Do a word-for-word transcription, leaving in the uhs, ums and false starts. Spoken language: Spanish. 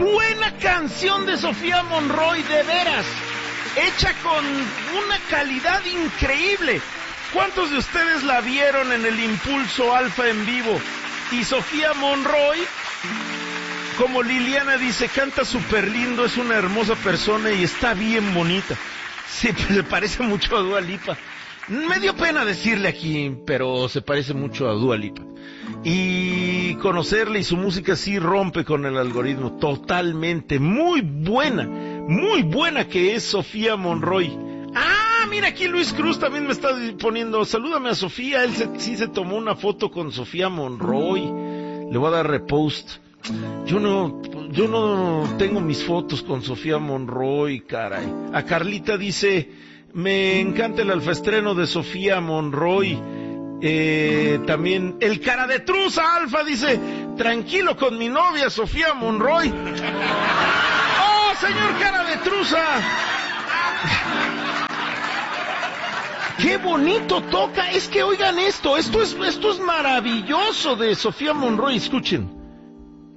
buena canción de Sofía Monroy, de veras, hecha con una calidad increíble. ¿Cuántos de ustedes la vieron en el Impulso Alfa en vivo? Y Sofía Monroy, como Liliana dice, canta súper lindo, es una hermosa persona y está bien bonita. Sí, se parece mucho a Dua Lipa. Me dio pena decirle aquí, pero se parece mucho a Dua Lipa. Y conocerle y su música sí rompe con el algoritmo totalmente. Muy buena, muy buena que es Sofía Monroy. Ah, mira aquí Luis Cruz también me está poniendo, salúdame a Sofía, él se, sí se tomó una foto con Sofía Monroy. Le voy a dar repost. Yo no, yo no tengo mis fotos con Sofía Monroy, caray. A Carlita dice, me encanta el alfaestreno de Sofía Monroy. Eh, también el cara de truza Alfa dice, tranquilo con mi novia Sofía Monroy. ¡Oh, señor cara de truza! ¡Qué bonito toca! Es que oigan esto, esto es, esto es maravilloso de Sofía Monroy, escuchen.